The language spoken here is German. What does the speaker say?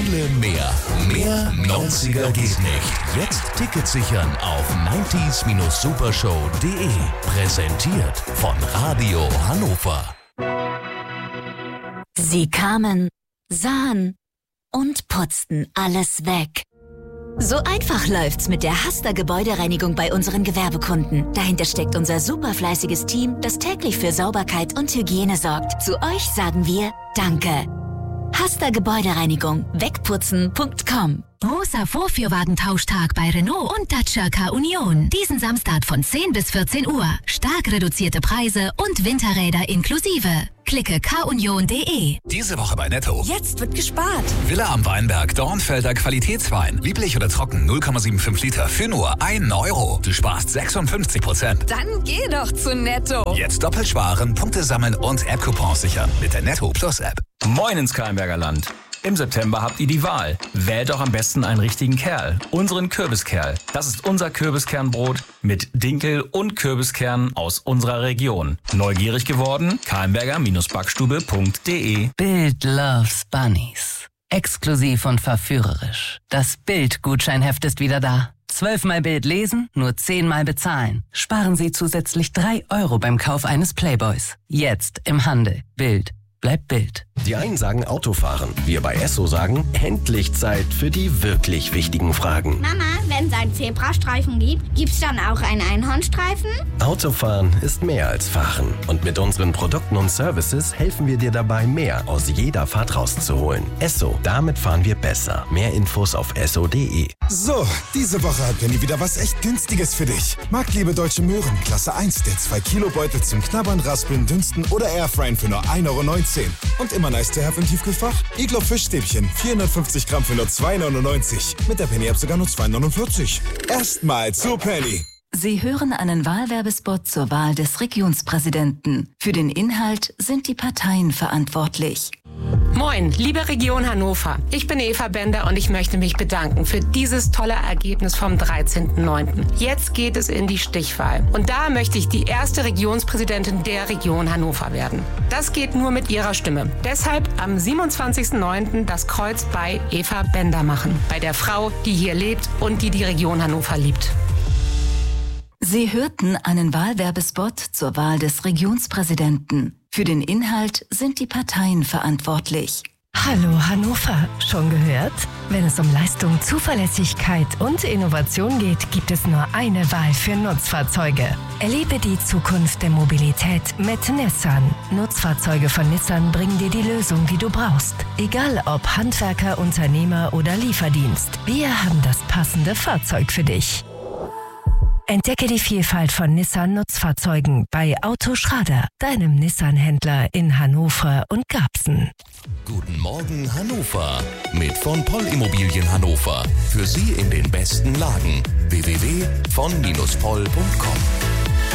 Viele mehr. Mehr 90er geht nicht. Jetzt Tickets sichern auf 90s-supershow.de. Präsentiert von Radio Hannover. Sie kamen, sahen und putzten alles weg. So einfach läuft's mit der Hasta Gebäudereinigung bei unseren Gewerbekunden. Dahinter steckt unser superfleißiges Team, das täglich für Sauberkeit und Hygiene sorgt. Zu euch sagen wir Danke. Hasta Gebäudereinigung. Wegputzen.com. Großer Vorführwagentauschtag bei Renault und Dacia Car Union. Diesen Samstag von 10 bis 14 Uhr. Stark reduzierte Preise und Winterräder inklusive. Klicke carunion.de. Diese Woche bei Netto. Jetzt wird gespart. Villa am Weinberg, Dornfelder Qualitätswein. Lieblich oder trocken, 0,75 Liter für nur 1 Euro. Du sparst 56%. Dann geh doch zu Netto. Jetzt doppelt sparen, Punkte sammeln und App-Coupons sichern mit der Netto Plus App. Moin ins Kahlenberger Land. Im September habt ihr die Wahl. Wählt doch am besten einen richtigen Kerl. Unseren Kürbiskerl. Das ist unser Kürbiskernbrot mit Dinkel und Kürbiskernen aus unserer Region. Neugierig geworden? kahlenberger-backstube.de. Bild loves Bunnies. Exklusiv und verführerisch. Das Bild-Gutscheinheft ist wieder da. 12-mal Bild lesen, nur 10-mal bezahlen. Sparen Sie zusätzlich 3 Euro beim Kauf eines Playboys. Jetzt im Handel. Bild. Bleibt Bild. Die einen sagen Autofahren. Wir bei Esso sagen, endlich Zeit für die wirklich wichtigen Fragen. Mama, wenn es einen Zebrastreifen gibt, gibt's dann auch einen Einhornstreifen? Autofahren ist mehr als Fahren. Und mit unseren Produkten und Services helfen wir dir dabei, mehr aus jeder Fahrt rauszuholen. Esso, damit fahren wir besser. Mehr Infos auf esso.de. So, diese Woche hat Penny wieder was echt Günstiges für dich. Marktliebe Deutsche Möhren, Klasse 1, der 2-Kilo-Beutel zum Knabbern, Raspeln, Dünsten oder Airfryen für nur 1,19 Euro. Und immer nice to have im Tiefkühlfach? Iglo Fischstäbchen, 450 Gramm für nur 2,99 €. Mit der Penny-App sogar nur 2,49 €. Erstmal zu Penny. Sie hören einen Wahlwerbespot zur Wahl des Regionspräsidenten. Für den Inhalt sind die Parteien verantwortlich. Moin, liebe Region Hannover. Ich bin Eva Bender und ich möchte mich bedanken für dieses tolle Ergebnis vom 13.09. Jetzt geht es in die Stichwahl. Und da möchte ich die erste Regionspräsidentin der Region Hannover werden. Das geht nur mit Ihrer Stimme. Deshalb am 27.09. das Kreuz bei Eva Bender machen. Bei der Frau, die hier lebt und die Region Hannover liebt. Sie hörten einen Wahlwerbespot zur Wahl des Regionspräsidenten. Für den Inhalt sind die Parteien verantwortlich. Hallo Hannover, schon gehört? Wenn es um Leistung, Zuverlässigkeit und Innovation geht, gibt es nur eine Wahl für Nutzfahrzeuge. Erlebe die Zukunft der Mobilität mit Nissan. Nutzfahrzeuge von Nissan bringen dir die Lösung, die du brauchst. Egal ob Handwerker, Unternehmer oder Lieferdienst, wir haben das passende Fahrzeug für dich. Entdecke die Vielfalt von Nissan-Nutzfahrzeugen bei Auto Schrader, deinem Nissan-Händler in Hannover und Garbsen. Guten Morgen Hannover mit von Poll Immobilien Hannover. Für Sie in den besten Lagen. www.von-poll.com